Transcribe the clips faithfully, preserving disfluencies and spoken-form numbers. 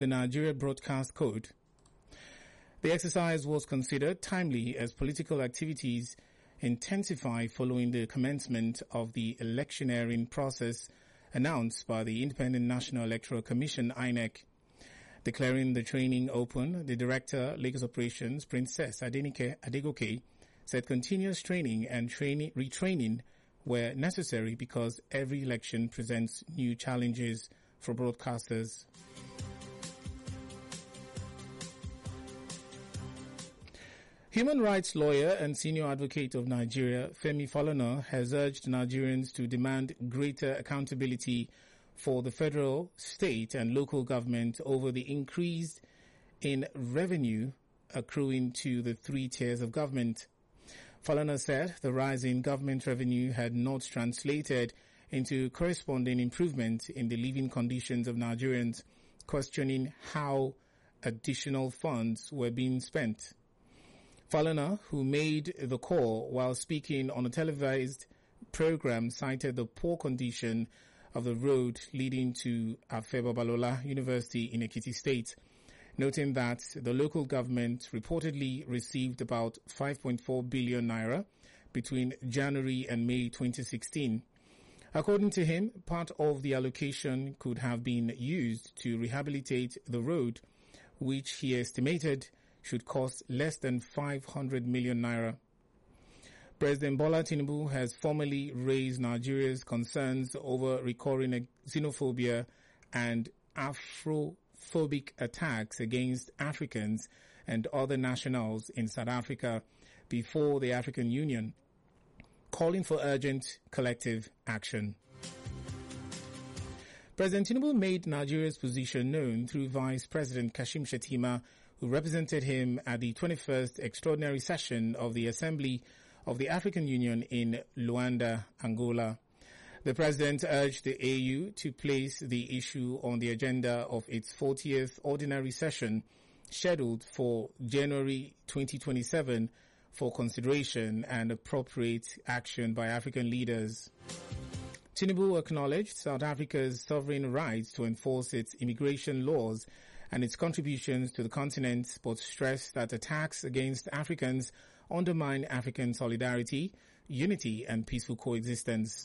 the Nigeria Broadcast Code. The exercise was considered timely as political activities intensify following the commencement of the electioneering process announced by the Independent National Electoral Commission, I N E C. Declaring the training open, the Director, Lagos Operations, Princess Adenike Adegoke, said continuous training and training, retraining were necessary because every election presents new challenges for broadcasters. Human rights lawyer and senior advocate of Nigeria, Femi Falana, has urged Nigerians to demand greater accountability for the federal, state and local government over the increase in revenue accruing to the three tiers of government. Falana said the rise in government revenue had not translated into corresponding improvement in the living conditions of Nigerians, questioning how additional funds were being spent. Falana, who made the call while speaking on a televised program, cited the poor condition of the road leading to Afe Babalola University in Ekiti State, noting that the local government reportedly received about five point four billion naira between January and May twenty sixteen. According to him, part of the allocation could have been used to rehabilitate the road, which he estimated should cost less than five hundred million naira. President Bola Tinubu has formally raised Nigeria's concerns over recurring xenophobia and Afrophobic attacks against Africans and other nationals in South Africa before the African Union, calling for urgent collective action. President Tinubu made Nigeria's position known through Vice President Kashim Shettima, who represented him at the twenty-first Extraordinary Session of the Assembly of the African Union in Luanda, Angola. The president urged the A U to place the issue on the agenda of its fortieth Ordinary Session, scheduled for January twenty twenty-seven, for consideration and appropriate action by African leaders. Tinubu acknowledged South Africa's sovereign rights to enforce its immigration laws and its contributions to the continent, but stressed that attacks against Africans undermine African solidarity, unity, and peaceful coexistence.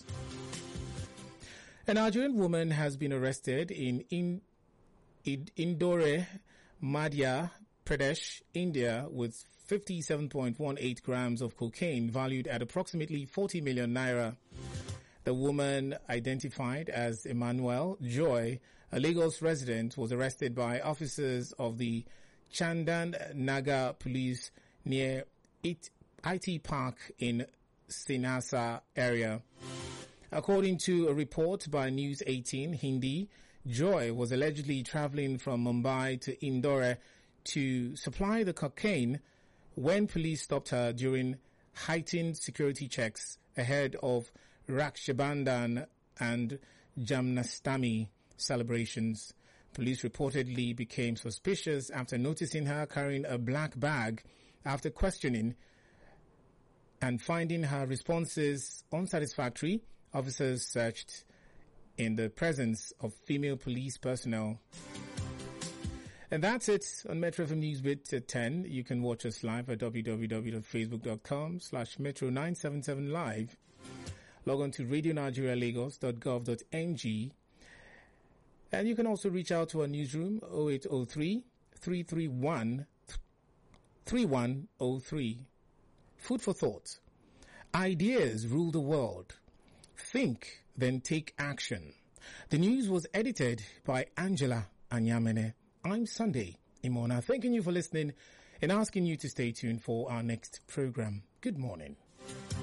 A Nigerian woman has been arrested in, in, in Indore, Madhya Pradesh, India, with fifty-seven point one eight grams of cocaine valued at approximately forty million naira. The woman, identified as Emmanuel Joy, a Lagos resident, was arrested by officers of the Chandan Nagar police near I T Park in Sinasa area. According to a report by News eighteen Hindi, Joy was allegedly traveling from Mumbai to Indore to supply the cocaine when police stopped her during heightened security checks ahead of Rakshabandhan and Jamnastami celebrations. Police reportedly became suspicious after noticing her carrying a black bag. After questioning and finding her responses unsatisfactory, officers searched in the presence of female police personnel. And that's it on Metro F M Newsbeat at ten. You can watch us live at w w w dot facebook dot com slash metro nine seven seven live. Log on to radio nigeria lagos dot gov dot n g. And you can also reach out to our newsroom oh eight oh three, three three one, three one oh three. Food for thought. Ideas rule the world. Think, then take action. The news was edited by Angela Anyamene. I'm Sunday Imona, thanking you for listening and asking you to stay tuned for our next program. Good morning.